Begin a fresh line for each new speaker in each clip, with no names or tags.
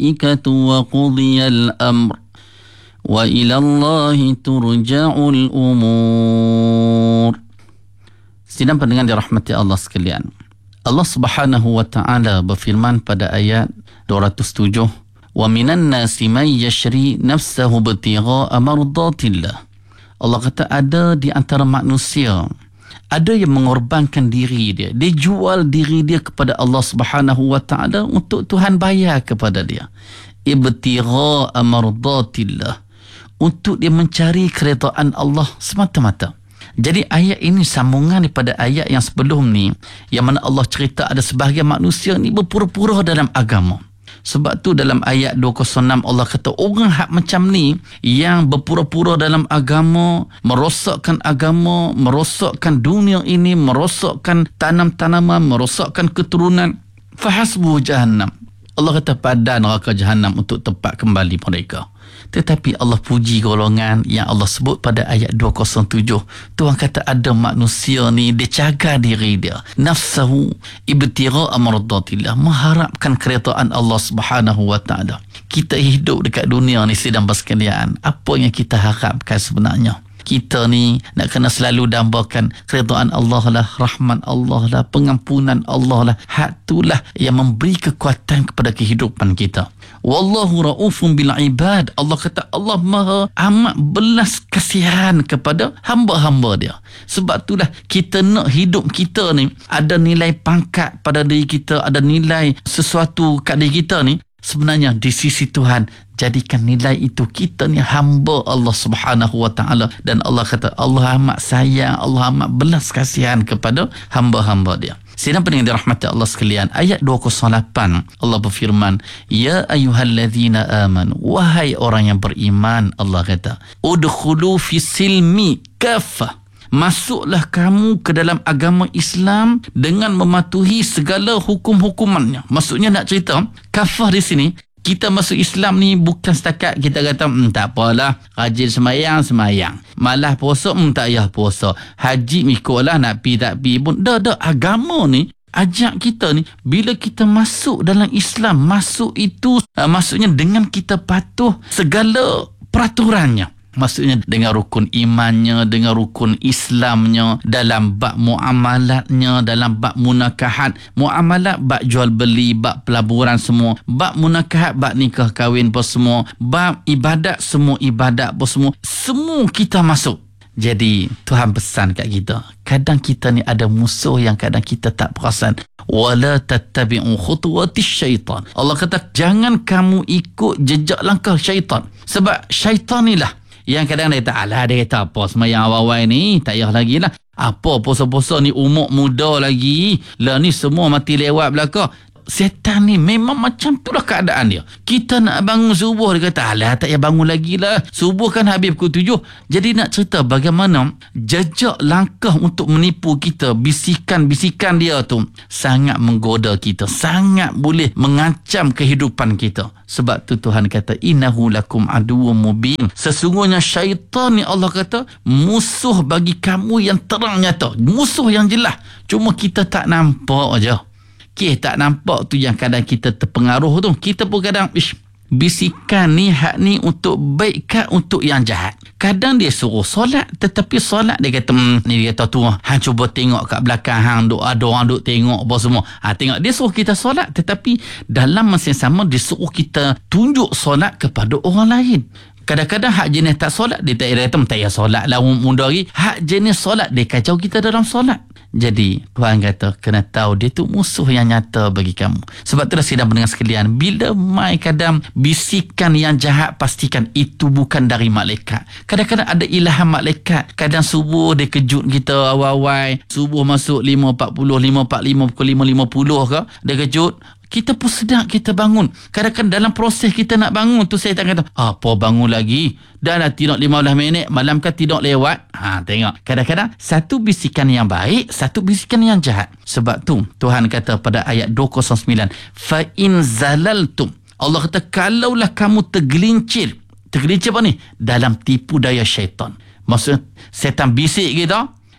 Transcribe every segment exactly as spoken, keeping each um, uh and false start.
وقضي الأمر وإلى الله ترجع الأمور. Sidang pendengar dirahmati Allah sekalian, Allah Subhanahu wa taala berfirman pada ayat dua ratus tujuh, wa minan nasi may yashri nafsahu ibtigha'a mardatillah. Allah kata ada di antara manusia ada yang mengorbankan diri dia, dia jual diri dia kepada Allah Subhanahu wa taala untuk Tuhan bayar kepada dia. Ibtigha'a mardatillah, untuk dia mencari keredaan Allah semata-mata. Jadi ayat ini sambungan daripada ayat yang sebelum ni, yang mana Allah cerita ada sebahagian manusia ni berpura-pura dalam agama. Sebab tu dalam ayat dua kosong enam Allah kata orang hak macam ni yang berpura-pura dalam agama, merosakkan agama, merosakkan dunia ini, merosakkan tanam-tanaman, merosakkan keturunan, fahasbuhu jahannam. Allah kata padan neraka jahannam untuk tempat kembali mereka. Tetapi Allah puji golongan yang Allah sebut pada ayat dua kosong tujuh. Tuhan kata ada manusia ni dia jaga diri dia, nafsahu ibtigha'a mardatillah, mengharapkan keredaan Allah Subhanahu wa taala. Kita hidup dekat dunia ni sidang bersekalian, apa yang kita harapkan sebenarnya? Kita ni nak kena selalu dambakan keredaan Allah lah, rahmat Allah lah, pengampunan Allah lah. Hak itulah yang memberi kekuatan kepada kehidupan kita. Wallahu ra'ufun bil ibad. Allah kata Allah maha amat belas kasihan kepada hamba-hamba dia. Sebab itulah kita nak hidup kita ni ada nilai pangkat pada diri kita, ada nilai sesuatu kat diri kita ni. Sebenarnya di sisi Tuhan, jadikan nilai itu kita ni hamba Allah Subhanahu wa taala, dan Allah kata Allah amat sayang, Allah amat belas kasihan kepada hamba-hamba dia. Sidang pendengar dirahmati Allah sekalian, ayat dua kosong lapan Allah berfirman, ya ayyuhallazina amanu, wahai orang yang beriman, Allah kata udkhulu fi silmi kaffah, masuklah kamu ke dalam agama Islam dengan mematuhi segala hukum-hukumannya. Maksudnya nak cerita, kafah di sini, kita masuk Islam ni bukan setakat kita kata hmm, tak apalah, rajin semayang, semayang. Malah puasa, hmm, tak payah puasa. Haji ikutlah, nak pi tak pi pun. Dah, dah, agama ni ajak kita ni, bila kita masuk dalam Islam, masuk itu uh, maksudnya dengan kita patuh segala peraturannya. Maksudnya dengan rukun imannya, dengan rukun Islamnya, dalam bab muamalatnya, dalam bab munakahat. Muamalat bab jual beli, bab pelaburan semua. Bab munakahat, bab nikah kahwin pun semua. Bab ibadat, semua ibadat pun semua. Semua kita masuk. Jadi Tuhan pesan kat kita, kadang kita ni ada musuh yang kadang kita tak perasan. Wala tattabi'u khutuwatis syaitan. Allah kata jangan kamu ikut jejak langkah syaitan. Sebab syaitan ni lah yang kadang dia kata, alah dia kata apa semayang awal-awal ni, tak payah lagi lah. Apa puasa-puasa ni umur muda lagi. Lah ni semua mati lewat belakang. Setan ni memang macam tu lah keadaan dia. Kita nak bangun subuh, dia kata, alah tak payah bangun lagi lah. Subuh kan habis pukul tujuh. Jadi nak cerita bagaimana jejak langkah untuk menipu kita, bisikan-bisikan dia tu sangat menggoda kita, sangat boleh mengancam kehidupan kita. Sebab tu Tuhan kata innahu lakum aduwwum mubin. Sesungguhnya syaitan ni Allah kata musuh bagi kamu yang terang nyata, musuh yang jelas. Cuma kita tak nampak aja. Okay, tak nampak tu yang kadang kita terpengaruh tu. Kita pun kadang ish, bisikan ni hak ni untuk baik ke untuk yang jahat. Kadang dia suruh solat, tetapi solat dia kata hmm, ni dia kata tu hang cuba tengok kat belakang hang duk ada orang duk tengok apa semua. Ha, tengok dia suruh kita solat, tetapi dalam masa yang sama dia suruh kita tunjuk solat kepada orang lain. Kadang-kadang hak jenis tak solat, dia tak kata tak payah solat lah mundur lagi. Hak jenis solat, dia kacau kita dalam solat. Jadi Tuhan kata kena tahu dia tu musuh yang nyata bagi kamu. Sebab itulah sidang pendengar sekalian, bila mai kadang bisikan yang jahat, pastikan itu bukan dari malaikat. Kadang-kadang ada ilham malaikat. Kadang subuh dia kejut kita awal-awal, subuh masuk lima empat puluh, lima empat puluh lima, pukul lima lima puluh ke, dia kejut. Kita pun sedap kita bangun. Kadang-kadang dalam proses kita nak bangun tu, saya tak kata apa bangun lagi, dah lah tidur lima belas minit, malam kan tidur lewat. Ha, tengok, kadang-kadang satu bisikan yang baik, satu bisikan yang jahat. Sebab tu Tuhan kata pada ayat dua kosong sembilan, fa in zalaltum, Allah kata kalaulah kamu tergelincir. Tergelincir apa ni? Dalam tipu daya syaitan. Maksudnya setan bisik kita,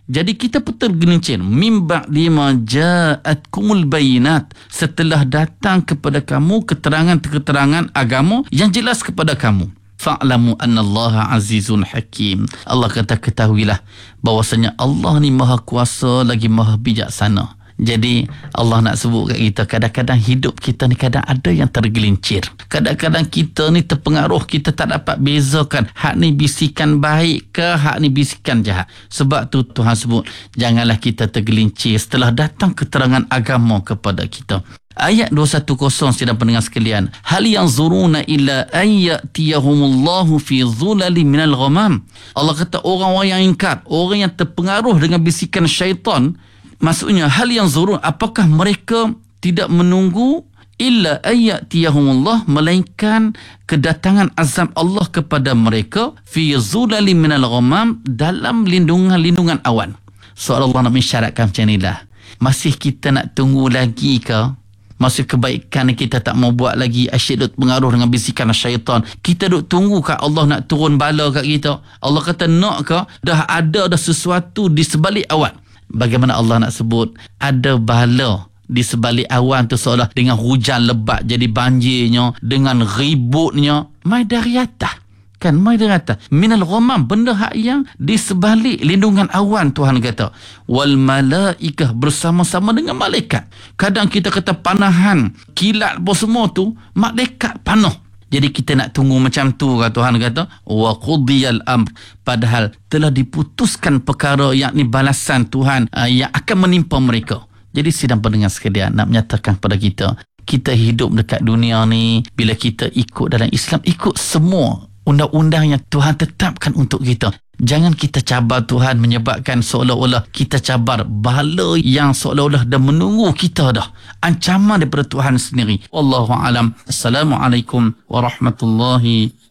Jadi kita pun tergelincir. Mim ba'di ma ja'atkumul bayinat. Setelah datang kepada kamu keterangan-keterangan agama yang jelas kepada kamu. Fa'lamu annallaha azizun hakim. Allah kata ketahuilah bahwasanya Allah ni maha kuasa lagi maha bijaksana. Jadi Allah nak sebut kat kita, kadang-kadang hidup kita ni kadang ada yang tergelincir. Kadang-kadang kita ni terpengaruh, kita tak dapat bezakan hak ni bisikan baik ke hak ni bisikan jahat. Sebab tu Tuhan sebut, janganlah kita tergelincir setelah datang keterangan agama kepada kita. Ayat dua ratus sepuluh sidang pendengar sekalian, hal yanzuruna illa ayyatiyahumullahu fi dhulali minal ghamam. Allah kata orang-orang yang ingkar, orang yang terpengaruh dengan bisikan syaitan, maksudnya hal yanzurun, apakah mereka tidak menunggu illa ayyatiyahumullah, melainkan kedatangan azab Allah kepada mereka fi dhulali minal ghamam, dalam lindungan-lindungan awan. Soal Allah nak mensyaratkan macam inilah. Masih kita nak tunggu lagi ke? Masa kebaikan kita tak mau buat lagi, asyik duk pengaruh dengan bisikan syaitan. Kita duk tunggu kat Allah nak turun bala kat kita. Allah kata nak ke? Dah ada dah sesuatu di sebalik awan. Bagaimana Allah nak sebut ada bala di sebalik awan tu, seolah dengan hujan lebat jadi banjirnya, dengan ributnya mai dari atas. Kan mai dari atas. Minal ghamam, benda hak yang di sebalik lindungan awan. Tuhan kata wal malaikah, bersama-sama dengan malaikat. Kadang kita kata panahan, kilat apa semua tu, malaikat panah. Jadi kita nak tunggu macam tu, kata Tuhan kata wa qudiyal amr, padahal telah diputuskan perkara, yakni balasan Tuhan uh, yang akan menimpa mereka. Jadi sidang pendengar sekalian, nak menyatakan kepada kita, kita hidup dekat dunia ni, bila kita ikut dalam Islam, ikut semua undang-undang yang Tuhan tetapkan untuk kita. Jangan kita cabar Tuhan menyebabkan seolah-olah kita cabar bala yang seolah-olah dah menunggu kita dah. Ancaman daripada Tuhan sendiri. Wallahu alam. Assalamualaikum warahmatullahi